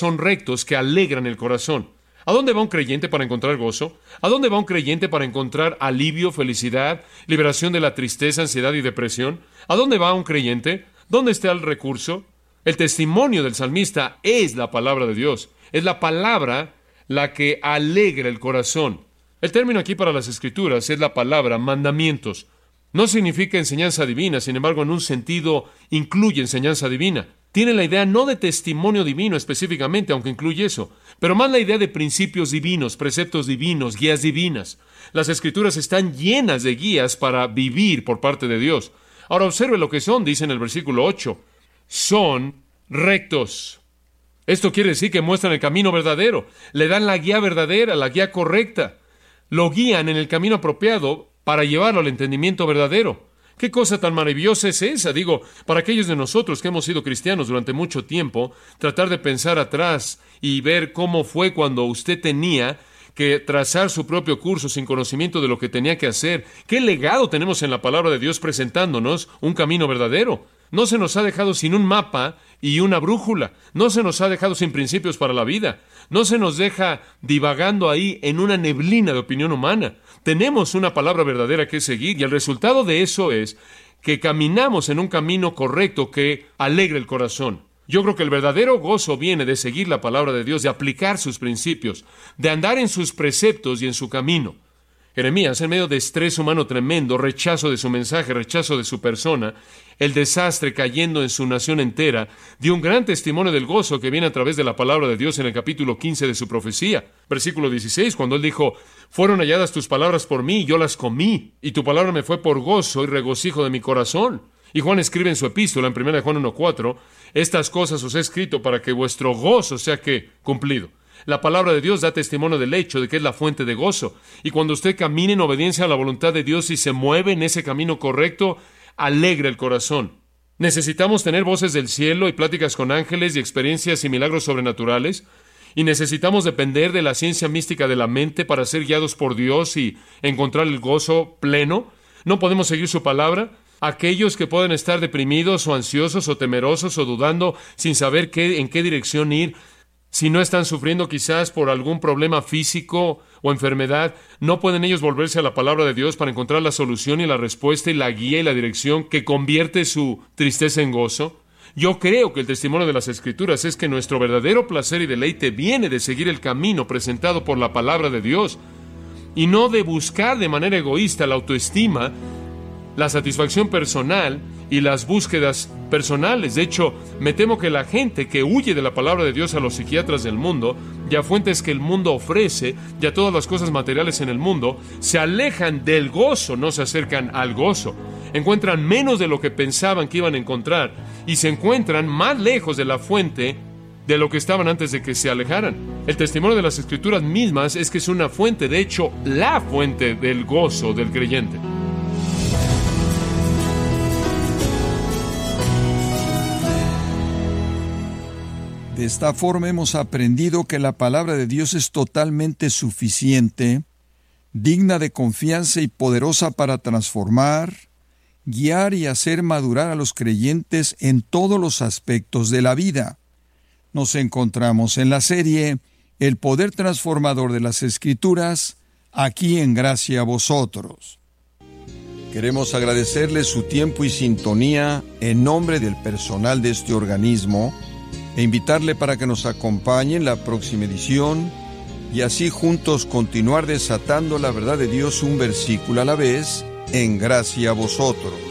son rectos que alegran el corazón. ¿A dónde va un creyente para encontrar gozo? ¿A dónde va un creyente para encontrar alivio, felicidad, liberación de la tristeza, ansiedad y depresión? ¿A dónde va un creyente? ¿Dónde está el recurso? El testimonio del salmista es la palabra de Dios. Es la palabra la que alegra el corazón. El término aquí para las Escrituras es la palabra mandamientos. No significa enseñanza divina, sin embargo, en un sentido incluye enseñanza divina. Tiene la idea no de testimonio divino específicamente, aunque incluye eso, pero más la idea de principios divinos, preceptos divinos, guías divinas. Las Escrituras están llenas de guías para vivir por parte de Dios. Ahora observe lo que son, dice en el versículo 8. Son rectos. Esto quiere decir que muestran el camino verdadero, le dan la guía verdadera, la guía correcta. Lo guían en el camino apropiado para llevarlo al entendimiento verdadero. ¿Qué cosa tan maravillosa es esa? Digo, para aquellos de nosotros que hemos sido cristianos durante mucho tiempo, tratar de pensar atrás y ver cómo fue cuando usted tenía que trazar su propio curso sin conocimiento de lo que tenía que hacer. ¿Qué legado tenemos en la palabra de Dios presentándonos un camino verdadero? No se nos ha dejado sin un mapa y una brújula. No se nos ha dejado sin principios para la vida. No se nos deja divagando ahí en una neblina de opinión humana. Tenemos una palabra verdadera que seguir y el resultado de eso es que caminamos en un camino correcto que alegra el corazón. Yo creo que el verdadero gozo viene de seguir la palabra de Dios, de aplicar sus principios, de andar en sus preceptos y en su camino. Jeremías, en medio de estrés humano tremendo, rechazo de su mensaje, rechazo de su persona, el desastre cayendo en su nación entera, dio un gran testimonio del gozo que viene a través de la palabra de Dios en el capítulo 15 de su profecía. Versículo 16, cuando él dijo, fueron halladas tus palabras por mí, y yo las comí, y tu palabra me fue por gozo y regocijo de mi corazón. Y Juan escribe en su epístola, en 1 Juan 1:4, estas cosas os he escrito para que vuestro gozo sea que cumplido. La palabra de Dios da testimonio del hecho de que es la fuente de gozo. Y cuando usted camina en obediencia a la voluntad de Dios y se mueve en ese camino correcto, alegra el corazón. Necesitamos tener voces del cielo y pláticas con ángeles y experiencias y milagros sobrenaturales. Y necesitamos depender de la ciencia mística de la mente para ser guiados por Dios y encontrar el gozo pleno. No podemos seguir su palabra. Aquellos que pueden estar deprimidos o ansiosos o temerosos o dudando sin saber en qué dirección ir, si no están sufriendo quizás por algún problema físico o enfermedad, ¿no pueden ellos volverse a la palabra de Dios para encontrar la solución y la respuesta y la guía y la dirección que convierte su tristeza en gozo? Yo creo que el testimonio de las Escrituras es que nuestro verdadero placer y deleite viene de seguir el camino presentado por la palabra de Dios y no de buscar de manera egoísta la autoestima, la satisfacción personal y las búsquedas personales. De hecho, me temo que la gente que huye de la palabra de Dios a los psiquiatras del mundo y a fuentes que el mundo ofrece y a todas las cosas materiales en el mundo, se alejan del gozo, no se acercan al gozo. Encuentran menos de lo que pensaban que iban a encontrar y se encuentran más lejos de la fuente de lo que estaban antes de que se alejaran. El testimonio de las Escrituras mismas es que es una fuente, de hecho, la fuente del gozo del creyente. De esta forma hemos aprendido que la palabra de Dios es totalmente suficiente, digna de confianza y poderosa para transformar, guiar y hacer madurar a los creyentes en todos los aspectos de la vida. Nos encontramos en la serie El poder transformador de las Escrituras, aquí en Gracia a Vosotros. Queremos agradecerles su tiempo y sintonía en nombre del personal de este organismo e invitarle para que nos acompañe en la próxima edición y así juntos continuar desatando la verdad de Dios un versículo a la vez en Gracia a Vosotros.